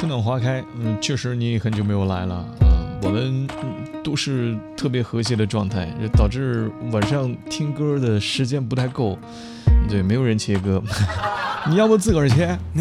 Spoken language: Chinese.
春暖花开，确实你很久没有来了，我们都是特别和谐的状态，导致晚上听歌的时间不太够，对，没有人切歌，你要不自个儿切？